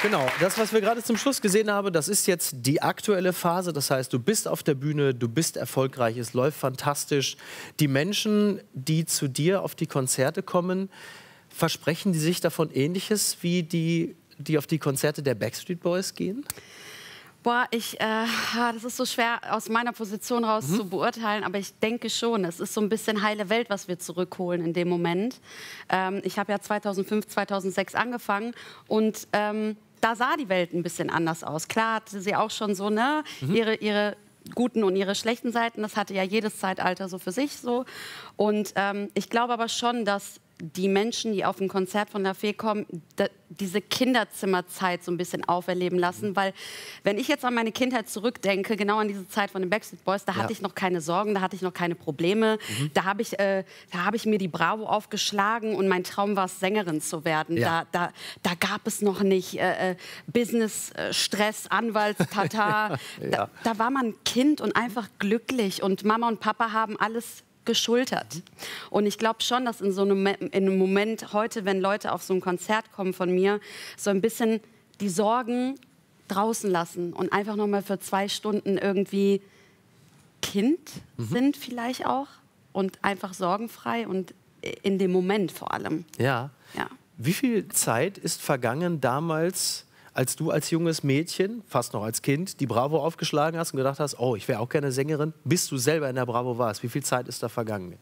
Genau, das, was wir gerade zum Schluss gesehen haben, das ist jetzt die aktuelle Phase. Das heißt, du bist auf der Bühne, du bist erfolgreich, es läuft fantastisch. Die Menschen, die zu dir auf die Konzerte kommen, versprechen die sich davon Ähnliches wie die auf die Konzerte der Backstreet Boys gehen? Boah, das ist so schwer aus meiner Position raus zu beurteilen, aber ich denke schon, es ist so ein bisschen heile Welt, was wir zurückholen in dem Moment. Ich habe ja 2005, 2006 angefangen und da sah die Welt ein bisschen anders aus. Klar hatte sie auch schon so ihre guten und ihre schlechten Seiten. Das hatte ja jedes Zeitalter so für sich so. Und ich glaube aber schon, dass die Menschen, die auf ein Konzert von der Fee kommen, diese Kinderzimmerzeit so ein bisschen auferleben lassen. Weil, wenn ich jetzt an meine Kindheit zurückdenke, genau an diese Zeit von den Backstreet Boys, da hatte ich noch keine Sorgen, da hatte ich noch keine Probleme. Da habe ich mir die Bravo aufgeschlagen und mein Traum war es, Sängerin zu werden. Da gab es noch nicht Business, Stress, Anwaltstata. Da war man Kind und einfach glücklich. Und Mama und Papa haben alles geschultert. Und ich glaube schon, dass in einem Moment heute, wenn Leute auf so ein Konzert kommen von mir, so ein bisschen die Sorgen draußen lassen und einfach noch mal für 2 Stunden irgendwie Kind sind vielleicht auch und einfach sorgenfrei und in dem Moment vor allem. Ja. Wie viel Zeit ist vergangen damals, als du als junges Mädchen, fast noch als Kind, die Bravo aufgeschlagen hast und gedacht hast, oh, ich wäre auch gerne Sängerin, bis du selber in der Bravo warst? Wie viel Zeit ist da vergangen?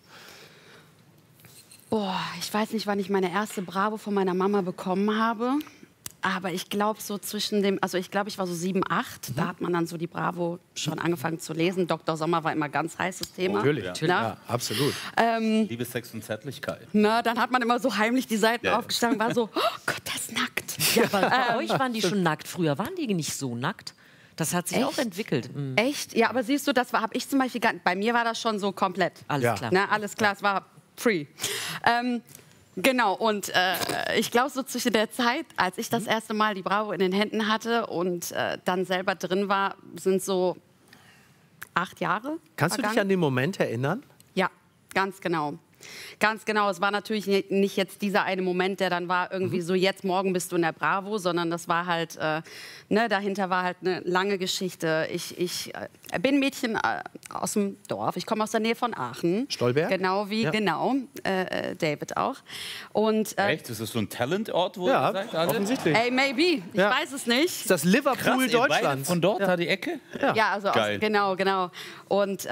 Boah, ich weiß nicht, wann ich meine erste Bravo von meiner Mama bekommen habe. Aber ich glaube so ich glaube, ich war so 7, 8. Da hat man dann so die Bravo schon angefangen zu lesen. Dr. Sommer war immer ein ganz heißes Thema. Natürlich, ja, absolut. Liebe, Sex und Zärtlichkeit. Dann hat man immer so heimlich die Seiten aufgeschlagen, war so, oh Gott, der ist nackt. Ja, aber bei euch waren die schon nackt. Früher waren die nicht so nackt. Das hat sich auch entwickelt. Echt? Ja, aber siehst du, habe ich zum Beispiel, bei mir war das schon so komplett. Alles klar. Alles klar, es war free. Genau, und ich glaube, so zwischen der Zeit, als ich das erste Mal die Bravo in den Händen hatte und dann selber drin war, sind so 8 Jahre. Kannst du dich an den Moment erinnern? Ja, ganz genau. Ganz genau. Es war natürlich nicht jetzt dieser eine Moment, der dann war irgendwie so, jetzt morgen bist du in der Bravo, sondern das war halt, dahinter war halt eine lange Geschichte. Ich bin Mädchen aus dem Dorf. Ich komme aus der Nähe von Aachen. Stolberg? Genau wie, David auch. Und, echt? Ist das so ein Talentort, wo ihr seid alle? Offensichtlich. Ey, maybe. Ich weiß es nicht. Ist das Liverpool Deutschlands? Von dort, da die Ecke? Ja, also genau. Und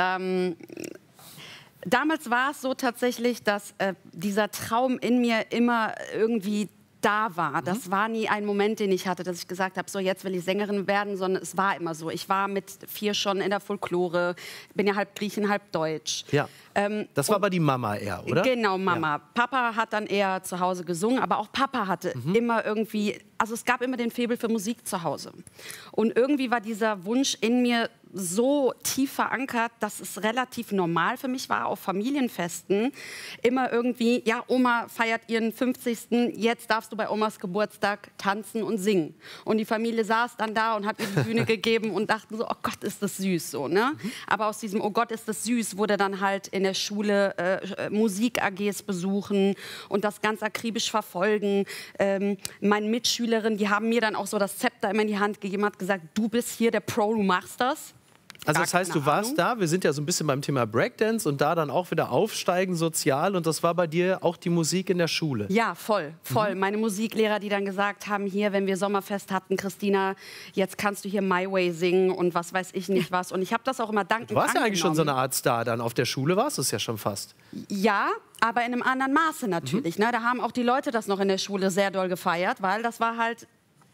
damals war es so tatsächlich, dass dieser Traum in mir immer irgendwie da war. Das war nie ein Moment, den ich hatte, dass ich gesagt habe, so jetzt will ich Sängerin werden, sondern es war immer so. Ich war mit 4 schon in der Folklore, bin ja halb Griechin, halb Deutsch. Ja. Das war aber die Mama eher, oder? Genau, Mama. Ja. Papa hat dann eher zu Hause gesungen, aber auch Papa hatte immer irgendwie, also es gab immer den Faible für Musik zu Hause. Und irgendwie war dieser Wunsch in mir so tief verankert, dass es relativ normal für mich war, auf Familienfesten immer irgendwie, ja, Oma feiert ihren 50. Jetzt darfst du bei Omas Geburtstag tanzen und singen. Und die Familie saß dann da und hat ihr die Bühne gegeben und dachten so, oh Gott, ist das süß, so, ne? Aber aus diesem, oh Gott, ist das süß, wurde dann halt in der Schule Musik-AGs besuchen und das ganz akribisch verfolgen. Meine Mitschülerinnen, die haben mir dann auch so das Zepter immer in die Hand gegeben, hat gesagt, du bist hier der Pro, du machst das. Also das heißt, du warst da, wir sind ja so ein bisschen beim Thema Breakdance und da dann auch wieder aufsteigen sozial und das war bei dir auch die Musik in der Schule? Ja, voll. Meine Musiklehrer, die dann gesagt haben, hier, wenn wir Sommerfest hatten, Christina, jetzt kannst du hier My Way singen und was weiß ich nicht was. Und ich habe das auch immer dankend angenommen. Du warst ja eigentlich schon so eine Art Star dann, auf der Schule warst du es ja schon fast. Ja, aber in einem anderen Maße natürlich. Ne? Da haben auch die Leute das noch in der Schule sehr doll gefeiert, weil das war halt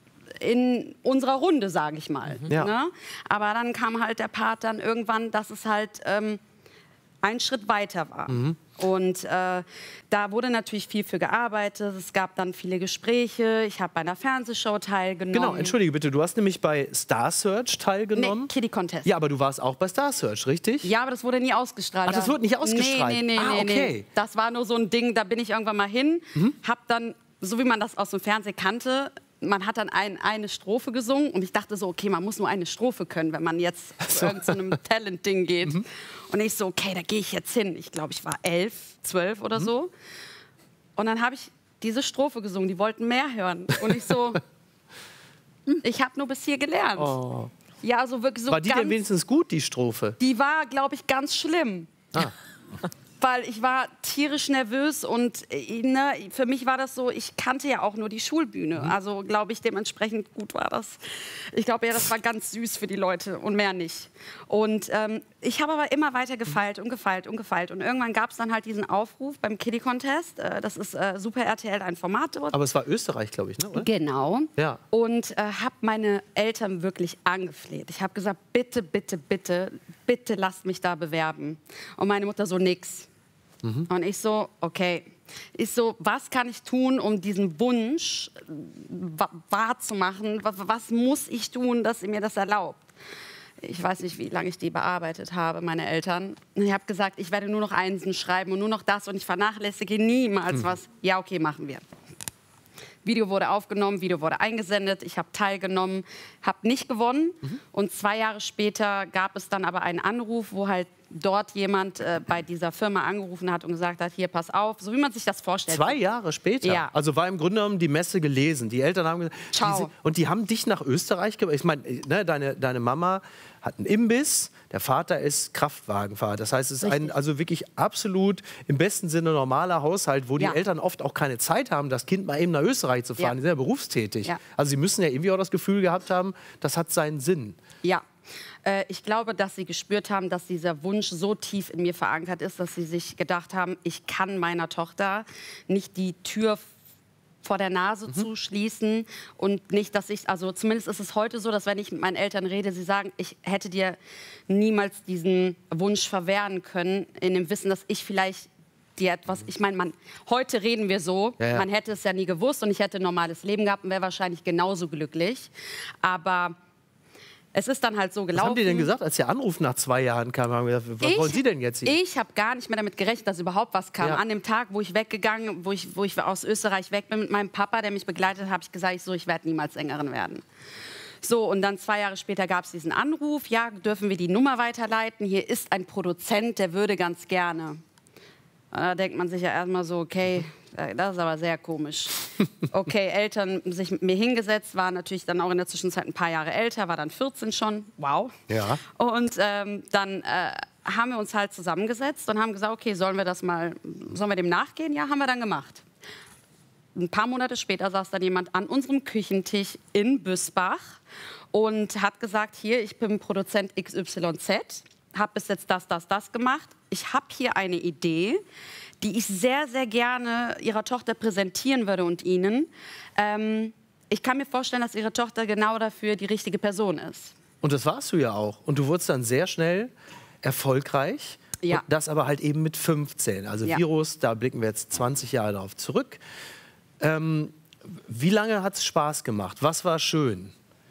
in unserer Runde, sage ich mal. Ne? Aber dann kam halt der Part dann irgendwann, dass es halt ein Schritt weiter war. Und da wurde natürlich viel für gearbeitet. Es gab dann viele Gespräche. Ich habe bei einer Fernsehshow teilgenommen. Genau, entschuldige bitte, du hast nämlich bei Star Search teilgenommen. Nee, Kiddie Contest. Ja, aber du warst auch bei Star Search, richtig? Ja, aber das wurde nie ausgestrahlt. Ach, das wurde nicht ausgestrahlt? Nee. Okay. Das war nur so ein Ding, da bin ich irgendwann mal hin, hab dann, so wie man das aus dem Fernsehen kannte, man hat dann eine Strophe gesungen und ich dachte so, okay, man muss nur eine Strophe können, wenn man jetzt zu irgendeinem Talent-Ding geht. Und ich so, okay, da gehe ich jetzt hin. Ich glaube, ich war 11, 12 oder so. Und dann habe ich diese Strophe gesungen, die wollten mehr hören. Und ich so, Ich habe nur bis hier gelernt. Oh. Ja, also wirklich so War die ganz, denn wenigstens gut, die Strophe? Die war, glaube ich, ganz schlimm. Ah. Weil ich war tierisch nervös und ne, für mich war das so, ich kannte ja auch nur die Schulbühne. Also glaube ich, dementsprechend gut war das. Ich glaube ja, das war ganz süß für die Leute und mehr nicht. Und ich habe aber immer weiter gefeilt und gefeilt und gefeilt. Und irgendwann gab es dann halt diesen Aufruf beim Kiddie Contest. Das ist Super RTL, ein Format dort. Aber es war Österreich, glaube ich, ne? Oder? Genau. Ja. Und habe meine Eltern wirklich angefleht. Ich habe gesagt, bitte, bitte, bitte, bitte lasst mich da bewerben. Und meine Mutter so, nix. Und ich so, okay. Ich so, was kann ich tun, um diesen Wunsch wahrzumachen? Was muss ich tun, dass sie mir das erlaubt? Ich weiß nicht, wie lange ich die bearbeitet habe, meine Eltern. Und ich habe gesagt, ich werde nur noch Einsen schreiben und nur noch das und ich vernachlässige niemals was. Ja, okay, machen wir. Video wurde aufgenommen, Video wurde eingesendet, ich habe teilgenommen, habe nicht gewonnen. Und 2 Jahre später gab es dann aber einen Anruf, wo halt dort jemand bei dieser Firma angerufen hat und gesagt hat, hier, pass auf, so wie man sich das vorstellt. 2 Jahre später? Ja. Also war im Grunde genommen die Messe gelesen. Die Eltern haben gesagt, Ciao. und die haben dich nach Österreich gebracht. Ich meine, ne, deine Mama hat einen Imbiss, der Vater ist Kraftwagenfahrer. Das heißt, es ist ein also wirklich absolut im besten Sinne normaler Haushalt, wo die Eltern oft auch keine Zeit haben, das Kind mal eben nach Österreich zu fahren. Ja. Die sind ja berufstätig. Ja. Also sie müssen ja irgendwie auch das Gefühl gehabt haben, das hat seinen Sinn. Ja. Ich glaube, dass sie gespürt haben, dass dieser Wunsch so tief in mir verankert ist, dass sie sich gedacht haben, ich kann meiner Tochter nicht die Tür vor der Nase zuschließen und nicht, dass ich, also zumindest ist es heute so, dass wenn ich mit meinen Eltern rede, sie sagen, ich hätte dir niemals diesen Wunsch verwehren können, in dem Wissen, dass ich vielleicht dir etwas, ich meine, heute reden wir so, man hätte es ja nie gewusst und ich hätte ein normales Leben gehabt und wäre wahrscheinlich genauso glücklich, aber es ist dann halt so gelaufen. Was haben die denn gesagt, als der Anruf nach 2 Jahren kam? Haben gesagt, was wollen Sie denn jetzt hier? Ich habe gar nicht mehr damit gerechnet, dass überhaupt was kam. Ja. An dem Tag, wo ich weggegangen, wo ich aus Österreich weg bin mit meinem Papa, der mich begleitet hat, habe ich gesagt, ich werde niemals Sängerin werden. So, und dann 2 Jahre später gab es diesen Anruf, ja, dürfen wir die Nummer weiterleiten? Hier ist ein Produzent, der würde ganz gerne. Und da denkt man sich ja erstmal so, okay, das ist aber sehr komisch. Okay, Eltern sich mit mir hingesetzt, war natürlich dann auch in der Zwischenzeit ein paar Jahre älter, war dann 14 schon, wow. Ja. Und dann haben wir uns halt zusammengesetzt und haben gesagt, okay, sollen wir dem nachgehen? Ja, haben wir dann gemacht. Ein paar Monate später saß dann jemand an unserem Küchentisch in Büsbach und hat gesagt, hier, ich bin Produzent XYZ, habe bis jetzt das gemacht. Ich habe hier eine Idee, die ich sehr, sehr gerne Ihrer Tochter präsentieren würde und Ihnen. Ich kann mir vorstellen, dass Ihre Tochter genau dafür die richtige Person ist. Und das warst du ja auch. Und du wurdest dann sehr schnell erfolgreich. Ja. Und das aber halt eben mit 15. Also Ja. Virus, da blicken wir jetzt 20 Jahre darauf zurück. Wie lange hat es Spaß gemacht? Was war schön?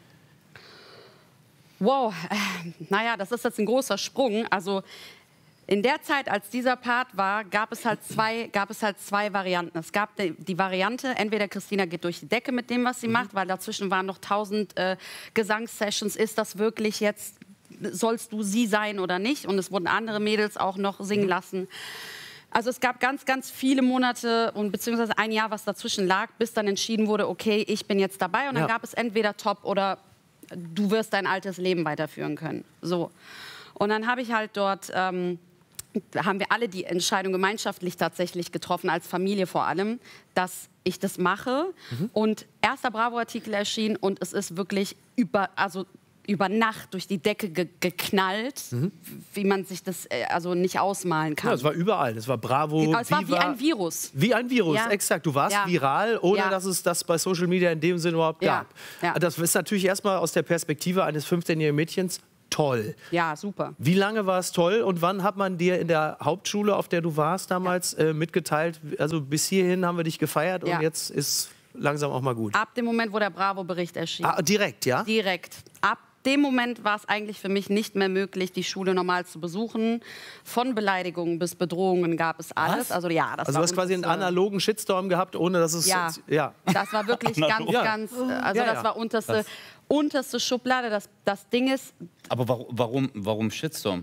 Wow, naja, das ist jetzt ein großer Sprung. Also in der Zeit, als dieser Part war, gab es halt zwei Varianten. Es gab die Variante, entweder Christina geht durch die Decke mit dem, was sie macht, weil dazwischen waren noch 1000 Gesangssessions. Ist das wirklich jetzt, sollst du sie sein oder nicht? Und es wurden andere Mädels auch noch singen lassen. Also es gab ganz, ganz viele Monate und beziehungsweise ein Jahr, was dazwischen lag, bis dann entschieden wurde, okay, ich bin jetzt dabei. Und dann gab es entweder Top oder du wirst dein altes Leben weiterführen können. So. Und dann habe ich halt dort, haben wir alle die Entscheidung gemeinschaftlich tatsächlich getroffen, als Familie vor allem, dass ich das mache. Und erster Bravo-Artikel erschien und es ist wirklich über Nacht durch die Decke geknallt, wie man sich das also nicht ausmalen kann. Ja, es war überall. Es war Bravo, Es war wie ein Virus. Wie ein Virus, Ja. exakt. Du warst Ja. viral, ohne Ja. dass es das bei Social Media in dem Sinne überhaupt Ja. gab. Ja. Das ist natürlich erstmal aus der Perspektive eines 15-jährigen Mädchens toll. Ja, super. Wie lange war es toll und wann hat man dir in der Hauptschule, auf der du warst damals, mitgeteilt, also bis hierhin haben wir dich gefeiert Ja. und jetzt ist langsam auch mal gut? Ab dem Moment, wo der Bravo-Bericht erschien. Direkt, ja? Direkt. Ab dem Moment war es eigentlich für mich nicht mehr möglich, die Schule normal zu besuchen. Von Beleidigungen bis Bedrohungen gab es alles. Was? Also ja, das Also war du hast quasi einen analogen Shitstorm gehabt, ohne dass es... Ja. Ja. Das war wirklich ganz, Ja. ganz, also Ja, das ja. war unterste Schublade. Das Ding ist, Aber warum Shitstorm?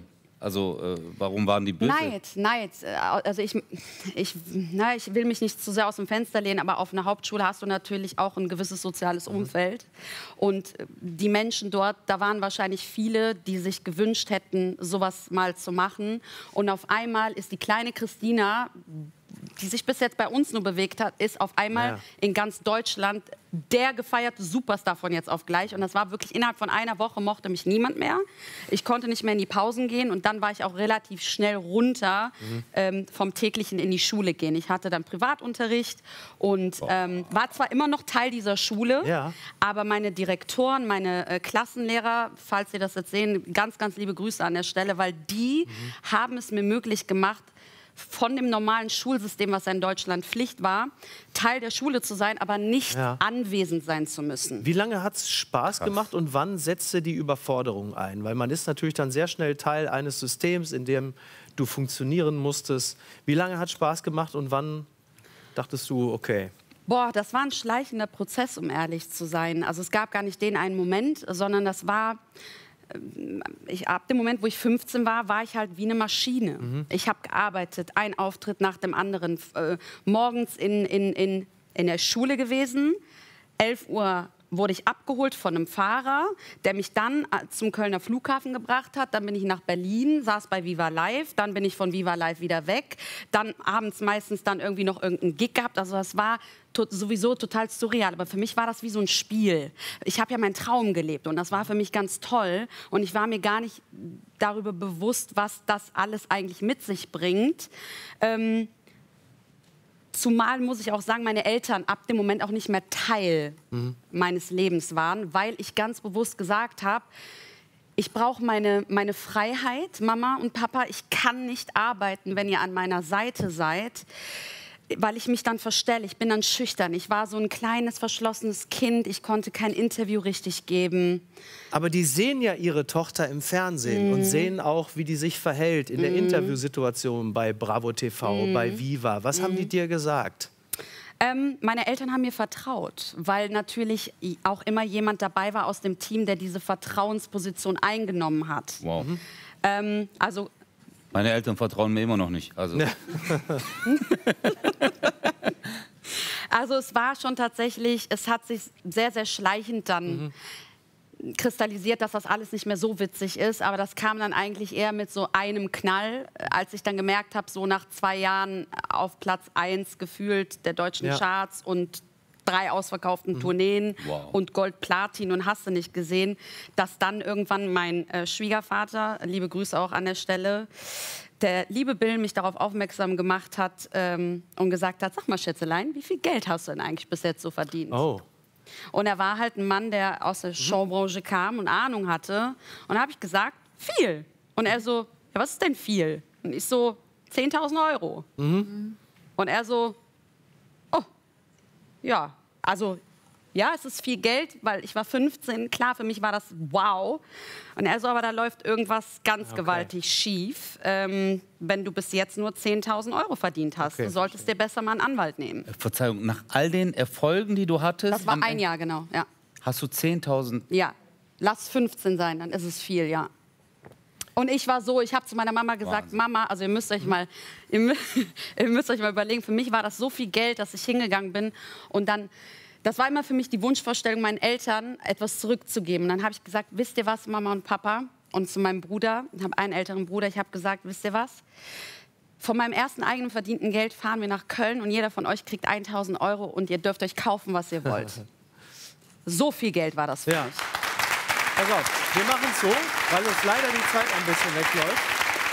Also warum waren die böse? Neid. Also ich will mich nicht zu sehr aus dem Fenster lehnen, aber auf einer Hauptschule hast du natürlich auch ein gewisses soziales Umfeld. Und die Menschen dort, da waren wahrscheinlich viele, die sich gewünscht hätten, sowas mal zu machen. Und auf einmal ist die kleine Christina, die sich bis jetzt bei uns nur bewegt hat, ist auf einmal in ganz Deutschland der gefeierte Superstar von jetzt auf gleich. Und das war wirklich innerhalb von einer Woche mochte mich niemand mehr. Ich konnte nicht mehr in die Pausen gehen und dann war ich auch relativ schnell runter vom täglichen in die Schule gehen. Ich hatte dann Privatunterricht und war zwar immer noch Teil dieser Schule, aber meine Direktoren, meine Klassenlehrer, falls Sie das jetzt sehen, ganz, ganz liebe Grüße an der Stelle, weil die haben es mir möglich gemacht, von dem normalen Schulsystem, was in Deutschland Pflicht war, Teil der Schule zu sein, aber nicht anwesend sein zu müssen. Wie lange hat es Spaß gemacht und wann setzte die Überforderung ein? Weil man ist natürlich dann sehr schnell Teil eines Systems, in dem du funktionieren musstest. Wie lange hat es Spaß gemacht und wann dachtest du, okay? Boah, das war ein schleichender Prozess, um ehrlich zu sein. Also es gab gar nicht den einen Moment, sondern das war... ab dem Moment, wo ich 15 war, war ich halt wie eine Maschine. Ich habe gearbeitet, ein Auftritt nach dem anderen. Morgens in der Schule gewesen, 11 Uhr wurde ich abgeholt von einem Fahrer, der mich dann zum Kölner Flughafen gebracht hat. Dann bin ich nach Berlin, saß bei Viva Live, dann bin ich von Viva Live wieder weg. Dann abends meistens dann irgendwie noch irgendeinen Gig gehabt. Also das war sowieso total surreal. Aber für mich war das wie so ein Spiel. Ich habe ja meinen Traum gelebt und das war für mich ganz toll. Und ich war mir gar nicht darüber bewusst, was das alles eigentlich mit sich bringt. Zumal, muss ich auch sagen, meine Eltern ab dem Moment auch nicht mehr Teil meines Lebens waren, weil ich ganz bewusst gesagt habe, ich brauche meine Freiheit, Mama und Papa. Ich kann nicht arbeiten, wenn ihr an meiner Seite seid, weil ich mich dann verstelle. Ich bin dann schüchtern. Ich war so ein kleines, verschlossenes Kind. Ich konnte kein Interview richtig geben. Aber die sehen ja ihre Tochter im Fernsehen und sehen auch, wie die sich verhält in der Interviewsituation bei Bravo TV, bei Viva. Was haben die dir gesagt? Meine Eltern haben mir vertraut, weil natürlich auch immer jemand dabei war aus dem Team, der diese Vertrauensposition eingenommen hat. Wow. Also meine Eltern vertrauen mir immer noch nicht. Also. Also es war schon tatsächlich, es hat sich sehr, sehr schleichend dann kristallisiert, dass das alles nicht mehr so witzig ist. Aber das kam dann eigentlich eher mit so einem Knall, als ich dann gemerkt habe, so nach 2 Jahren auf Platz 1 gefühlt der deutschen Charts und 3 ausverkauften Tourneen und Gold, Platin und hast du nicht gesehen, dass dann irgendwann mein Schwiegervater, liebe Grüße auch an der Stelle, der liebe Bill mich darauf aufmerksam gemacht hat und gesagt hat, sag mal Schätzelein, wie viel Geld hast du denn eigentlich bis jetzt so verdient? Oh. Und er war halt ein Mann, der aus der Showbranche kam und Ahnung hatte. Und da habe ich gesagt, viel. Und er so, ja, was ist denn viel? Und ich so, 10.000 Euro. Und er so, oh, ja, also, ja, es ist viel Geld, weil ich war 15. Klar, für mich war das wow. Und er so, aber da läuft irgendwas ganz gewaltig schief, wenn du bis jetzt nur 10.000 Euro verdient hast. Du solltest dir besser mal einen Anwalt nehmen. Verzeihung, nach all den Erfolgen, die du hattest... Das war ein Jahr, genau, ja. Hast du 10.000... Ja, lass 15 sein, dann ist es viel, ja. Und ich war so, ich habe zu meiner Mama gesagt, Wahnsinn. Mama, also ihr müsst euch mal überlegen, für mich war das so viel Geld, dass ich hingegangen bin und dann, das war immer für mich die Wunschvorstellung, meinen Eltern etwas zurückzugeben. Und dann habe ich gesagt, wisst ihr was, Mama und Papa? Und zu meinem Bruder, ich habe einen älteren Bruder, ich habe gesagt, wisst ihr was? Von meinem ersten eigenen verdienten Geld fahren wir nach Köln und jeder von euch kriegt 1.000 Euro und ihr dürft euch kaufen, was ihr wollt. So viel Geld war das für mich. Pass auf, wir machen es so, weil uns leider die Zeit ein bisschen wegläuft.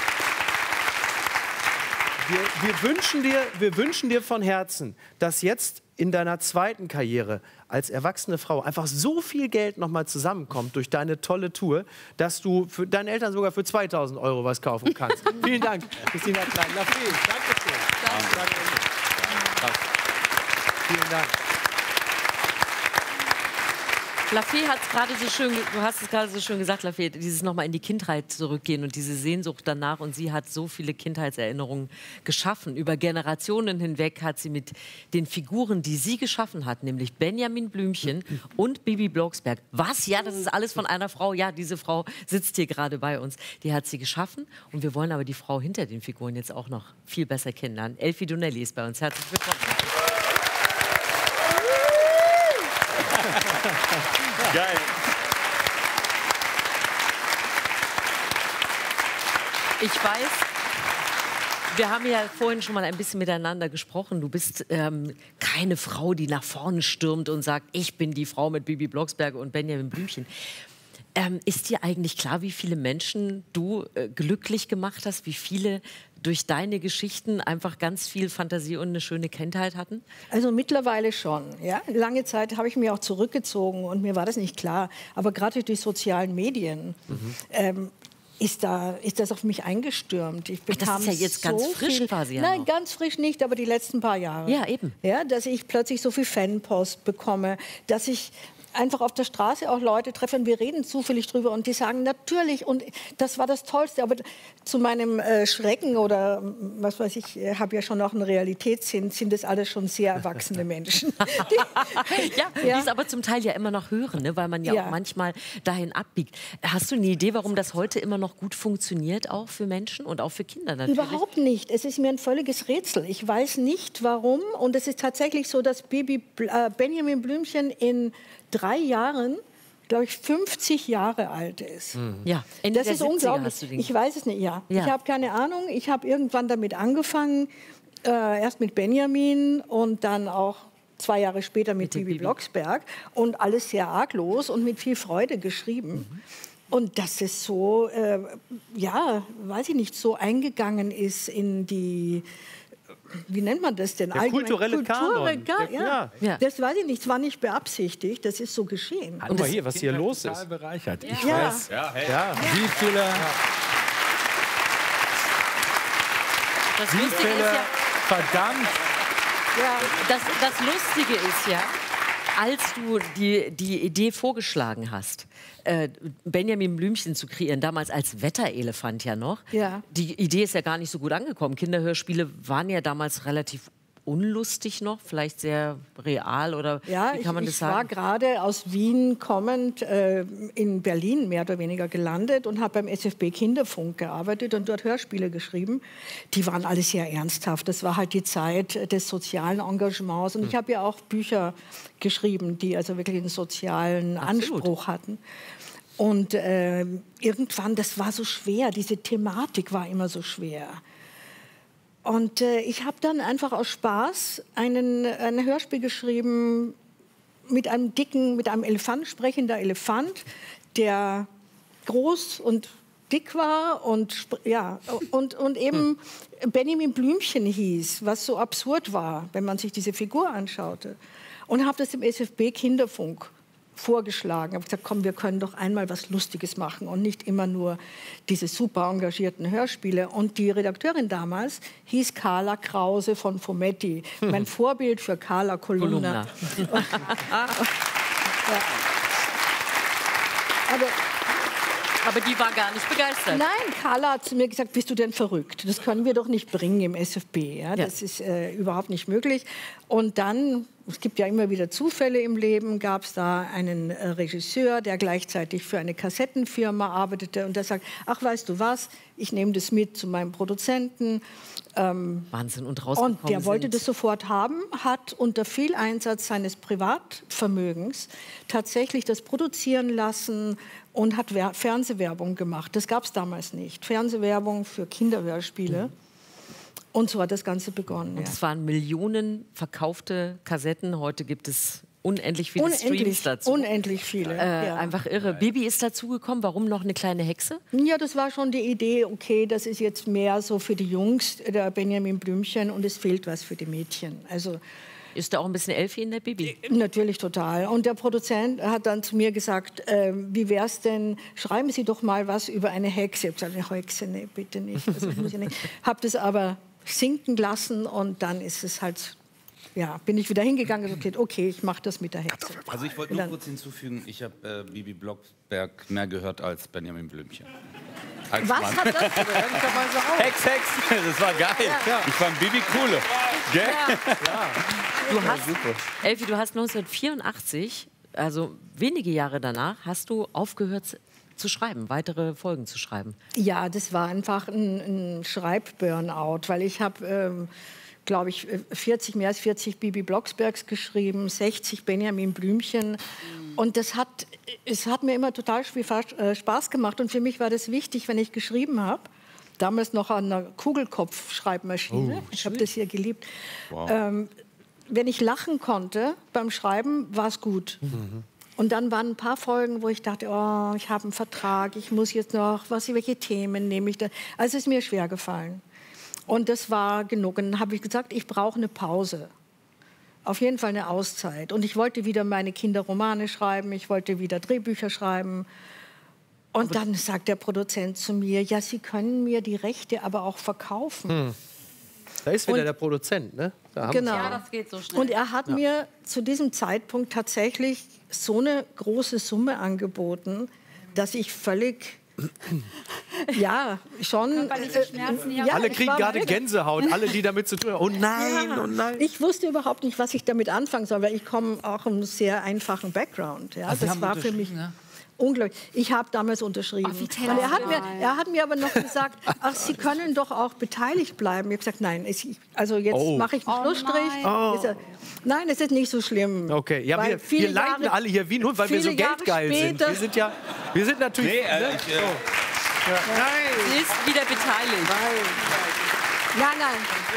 Wir wünschen dir von Herzen, dass jetzt in deiner zweiten Karriere als erwachsene Frau einfach so viel Geld nochmal zusammenkommt durch deine tolle Tour, dass du für deinen Eltern sogar für 2.000 Euro was kaufen kannst. Vielen Dank, Christina Klein-Lafayette. Danke schön. Danke. Vielen Dank. Lafay hat es gerade so schön, du hast es gerade so schön gesagt, Lafay, dieses nochmal in die Kindheit zurückgehen und diese Sehnsucht danach. Und sie hat so viele Kindheitserinnerungen geschaffen. Über Generationen hinweg hat sie mit den Figuren, die sie geschaffen hat, nämlich Benjamin Blümchen und Bibi Blocksberg. Was? Ja, das ist alles von einer Frau. Ja, diese Frau sitzt hier gerade bei uns. Die hat sie geschaffen. Und wir wollen aber die Frau hinter den Figuren jetzt auch noch viel besser kennenlernen. Elfie Donnelly ist bei uns. Herzlich willkommen. Geil. Ich weiß, wir haben ja vorhin schon mal ein bisschen miteinander gesprochen. Du bist keine Frau, die nach vorne stürmt und sagt, ich bin die Frau mit Bibi Blocksberg und Benjamin Blümchen. Ist dir eigentlich klar, wie viele Menschen du glücklich gemacht hast, wie viele durch deine Geschichten einfach ganz viel Fantasie und eine schöne Kindheit hatten? Also mittlerweile schon. Ja? Lange Zeit habe ich mich auch zurückgezogen und mir war das nicht klar. Aber gerade durch die sozialen Medien ist das auf mich eingestürmt. Ich bekam das ist ja jetzt ganz frisch quasi. Ja, nein, ganz frisch nicht, aber die letzten paar Jahre. Ja, eben. Ja, dass ich plötzlich so viel Fanpost bekomme, dass ich einfach auf der Straße auch Leute treffe und wir reden zufällig drüber und die sagen natürlich und das war das Tollste, aber zu meinem Schrecken oder was weiß ich, habe ja schon auch einen Realitätssinn, sind das alles schon sehr erwachsene Menschen. Die es aber zum Teil ja immer noch hören, ne? Weil man ja auch manchmal dahin abbiegt. Hast du eine Idee, warum das heute immer noch gut funktioniert, auch für Menschen und auch für Kinder natürlich? Überhaupt nicht. Es ist mir ein völliges Rätsel. Ich weiß nicht, warum. Und es ist tatsächlich so, dass Benjamin Blümchen in 3 Jahren, glaube ich, 50 Jahre alt ist. Ja, das ist unglaublich. Ich weiß es nicht, ja. Ich habe keine Ahnung. Ich habe irgendwann damit angefangen, erst mit Benjamin und dann auch 2 Jahre später mit Bibi Blocksberg und alles sehr arglos und mit viel Freude geschrieben. Und dass es so, weiß ich nicht, so eingegangen ist in die... Wie nennt man das denn? Der kulturelle Kanon. Ja. Das weiß ich nicht, es war nicht beabsichtigt, das ist so geschehen. Guck mal hier, was hier los ist. Bereichert. Ich Ja. weiß, Ja. wie viele, Das Lustige ist ja, verdammt, das Lustige ist ja, als du die Idee vorgeschlagen hast, Benjamin Blümchen zu kreieren, damals als Wetterelefant ja noch, die Idee ist ja gar nicht so gut angekommen. Kinderhörspiele waren ja damals relativ unlustig noch, vielleicht sehr real oder wie kann man das sagen? Ich war gerade aus Wien kommend in Berlin mehr oder weniger gelandet und habe beim SFB Kinderfunk gearbeitet und dort Hörspiele geschrieben. Die waren alle sehr ernsthaft. Das war halt die Zeit des sozialen Engagements. Und ich habe ja auch Bücher geschrieben, die also wirklich einen sozialen Anspruch hatten. Und irgendwann, das war so schwer, diese Thematik war immer so schwer. Und ich habe dann einfach aus Spaß ein Hörspiel geschrieben mit einem Elefant, sprechender Elefant, der groß und dick war und eben Benjamin Blümchen hieß, was so absurd war, wenn man sich diese Figur anschaute. Und habe das im SFB Kinderfunk vorgeschlagen. Ich habe gesagt, komm, wir können doch einmal was Lustiges machen und nicht immer nur diese super engagierten Hörspiele. Und die Redakteurin damals hieß Carla Krause von Fumetti. Mein Vorbild für Carla Kolumna. Aber die war gar nicht begeistert. Nein, Carla hat zu mir gesagt, bist du denn verrückt? Das können wir doch nicht bringen im SFB. Ja? Das ist überhaupt nicht möglich. Und dann, es gibt ja immer wieder Zufälle im Leben, gab es da einen Regisseur, der gleichzeitig für eine Kassettenfirma arbeitete und der sagt, ach, weißt du was, ich nehme das mit zu meinem Produzenten. Wahnsinn, und rausgekommen Und der wollte das sofort haben, hat unter viel Einsatz seines Privatvermögens tatsächlich das produzieren lassen und hat Fernsehwerbung gemacht. Das gab es damals nicht. Fernsehwerbung für Kinderhörspiele. Und so hat das Ganze begonnen. Und es waren Millionen verkaufte Kassetten. Heute gibt es unendlich viele Streams dazu. Unendlich viele. Einfach irre. Bibi ist dazugekommen. Warum noch eine kleine Hexe? Ja, das war schon die Idee, okay, das ist jetzt mehr so für die Jungs, der Benjamin Blümchen, und es fehlt was für die Mädchen. Also ist da auch ein bisschen Elfie in der Bibi? Natürlich total. Und der Produzent hat dann zu mir gesagt, wie wär's denn, schreiben Sie doch mal was über eine Hexe. Ich habe gesagt, eine Hexe, nee, bitte nicht. Das muss ich nicht. Habe das aber sinken lassen und dann ist es halt ja, bin ich wieder hingegangen und gesagt, okay, ich mache das mit der Hexe. Also ich wollte nur kurz hinzufügen, ich habe Bibi Blocksberg mehr gehört als Benjamin Blümchen. Als Was Mann. hat das? Hex, das war geil. Ich fand Bibi coole. Gell? Du hast, Elfi, du hast 1984, also wenige Jahre danach, hast du aufgehört zu schreiben, weitere Folgen zu schreiben. Ja, das war einfach ein Schreibburnout, weil ich habe, glaube ich, mehr als 40 Bibi Blocksbergs geschrieben, 60 Benjamin Blümchen. Und es hat mir immer total viel Spaß gemacht. Und für mich war das wichtig, wenn ich geschrieben habe, damals noch an einer Kugelkopf-Schreibmaschine, ich habe das hier geliebt, wenn ich lachen konnte beim Schreiben, war es gut. Und dann waren ein paar Folgen, wo ich dachte, oh, ich habe einen Vertrag, ich muss jetzt noch, welche Themen nehme ich da? Also es ist mir schwer gefallen. Und das war genug. Und dann habe ich gesagt, ich brauche eine Pause. Auf jeden Fall eine Auszeit. Und ich wollte wieder meine Kinderromane schreiben, ich wollte wieder Drehbücher schreiben. Und dann sagt der Produzent zu mir, ja, Sie können mir die Rechte aber auch verkaufen. Da ist wieder der Produzent, ne? Da haben Genau. Ja, das geht so schnell. Und er hat mir zu diesem Zeitpunkt tatsächlich so eine große Summe angeboten, dass ich völlig, ja, schon... Körperliche Schmerzen, ja. Alle ich kriegen war gerade wirklich- Gänsehaut, alle, die damit zu tun haben. Oh nein, oh nein. Ich wusste überhaupt nicht, was ich damit anfangen soll, weil ich komme auch aus einem sehr einfachen Background. Ja, Sie das haben war für mich unterschrieben, unglaublich. Ich habe damals unterschrieben. Und er hat mir aber noch gesagt, ach, Sie können doch auch beteiligt bleiben. Ich habe gesagt, nein, also jetzt mache ich einen Schlussstrich. Nein, es ist nicht so schlimm. Okay, ja, Weil wir leiden alle hier wie nur, weil wir so viele Jahre geldgeil sind. später- Wir sind natürlich... Nee, ne? Sie ist wieder beteiligt. Nein, nein.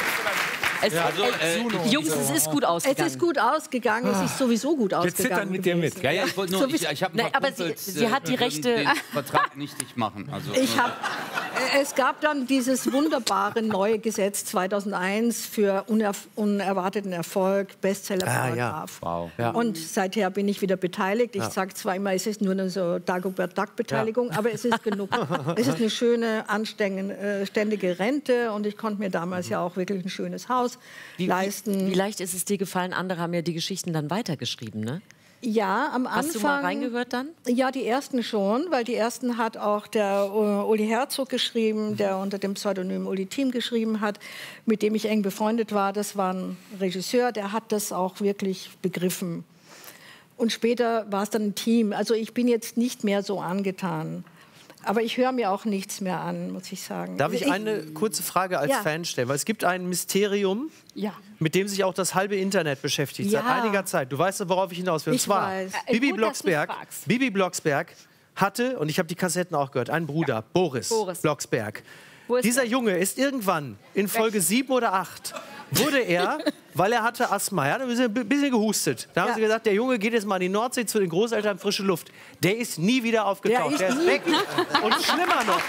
Jungs, es ist gut Es ausgegangen. ist gut ausgegangen. Es ist sowieso gut ausgegangen. zittern mit dir mit. gewesen. Ja, ja, ich wollte nur, ich habe Nein, aber sie hat die Rechte- den Vertrag nichtig machen. Also, Es gab dann dieses wunderbare neue Gesetz 2001 für unerwarteten Erfolg, Bestsellerparagraph. Wow. Ja. Und seither bin ich wieder beteiligt. Ich sage zwar immer, es ist nur eine so Dagobert Duck-Beteiligung, aber es ist genug. Es ist eine schöne, anständige Rente und ich konnte mir damals ja auch wirklich ein schönes Haus leisten. Wie leicht ist es dir gefallen? Andere haben ja die Geschichten dann weitergeschrieben, ne? Ja, am Anfang. Hast du mal reingehört dann? Ja, die ersten schon, weil die ersten hat auch der Uli Herzog geschrieben, der unter dem Pseudonym Uli Thiem geschrieben hat, mit dem ich eng befreundet war. Das war ein Regisseur, der hat das auch wirklich begriffen. Und später war es dann ein Team. Also ich bin jetzt nicht mehr so angetan. Aber ich höre mir auch nichts mehr an, muss ich sagen. Darf ich eine kurze Frage als Ja. Fan stellen? Weil es gibt ein Mysterium, Ja. mit dem sich auch das halbe Internet beschäftigt, seit Ja. einiger Zeit. Du weißt, worauf ich hinaus will. Und Ich zwar, weiß. Bibi Gut, dass du's Blocksberg, fragst. Bibi Blocksberg hatte, und ich habe die Kassetten auch gehört, einen Bruder, Boris Blocksberg. Wo ist Dieser er? Junge ist irgendwann in Folge 7 oder 8, wurde er, weil er hatte Asthma, er hat ein bisschen gehustet. Da haben sie gesagt, der Junge geht jetzt mal in die Nordsee zu den Großeltern, frische Luft. Der ist nie wieder aufgetaucht. Der ist weg. Und schlimmer noch,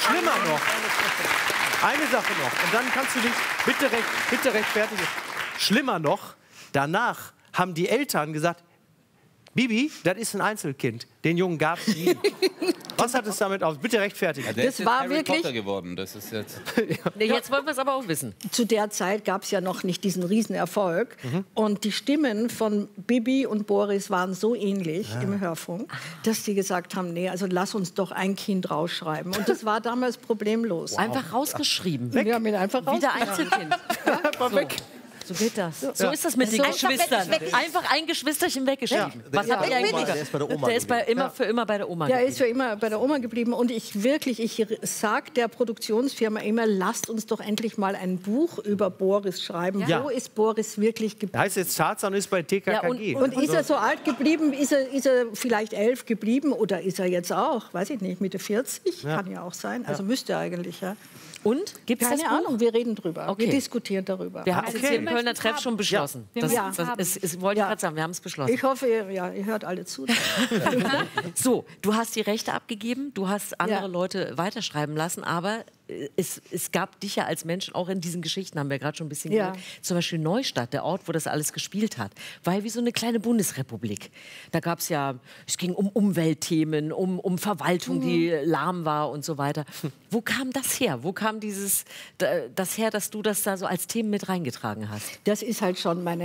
eine Sache noch, und dann kannst du dich bitte rechtfertigen. Schlimmer noch, danach haben die Eltern gesagt, Bibi, das ist ein Einzelkind. Den Jungen gab es nie. Was hat es damit auf? Bitte rechtfertigen. der Das ist jetzt war Harry wirklich- Potter geworden. Das ist jetzt. Nee, jetzt wollen wir es aber auch wissen. Zu der Zeit gab es ja noch nicht diesen Riesenerfolg. Und die Stimmen von Bibi und Boris waren so ähnlich im Hörfunk, dass die gesagt haben, nee, also lass uns doch ein Kind rausschreiben. Und das war damals problemlos. Einfach rausgeschrieben. Wir haben ihn einfach Wieder rausgeschrieben. Einzelkind. Einfach weg. So geht das. So ist das mit den So- Geschwistern. Einfach ein Geschwisterchen weggeschrieben. Was habt ihr eigentlich gemacht? Der ist bei der Oma Der ist für immer bei der Oma Der geblieben. ist für immer bei der Oma geblieben. Und ich sage der Produktionsfirma immer, lasst uns doch endlich mal ein Buch über Boris schreiben. Ja. Wo ist Boris wirklich geblieben? Heißt jetzt Tarzan ist bei TKKG. Und ist er so alt geblieben? Ist er vielleicht 11 geblieben? Oder ist er jetzt auch, weiß ich nicht, Mitte 40? Kann ja auch sein. Also müsste er eigentlich, ja. Und? Gibt es das Keine Buch? Ahnung, wir reden drüber. Okay. Wir diskutieren darüber. Wir haben es jetzt hier im Okay. Kölner Treff schon beschlossen. Wir Das, möchten es das haben. wollte ich Ja. gerade sagen, wir haben es beschlossen. Ich hoffe, ihr hört alle zu. So, du hast die Rechte abgegeben, du hast andere Ja. Leute weiterschreiben lassen, aber es gab dich ja als Menschen auch in diesen Geschichten, haben wir gerade schon ein bisschen Ja. gehört. Zum Beispiel Neustadt, der Ort, wo das alles gespielt hat, war ja wie so eine kleine Bundesrepublik. Da gab es ja, es ging um Umweltthemen, um Verwaltung, die lahm war und so weiter. Wo kam das her? Wo kam das her, dass du das da so als Themen mit reingetragen hast? Das ist halt schon meine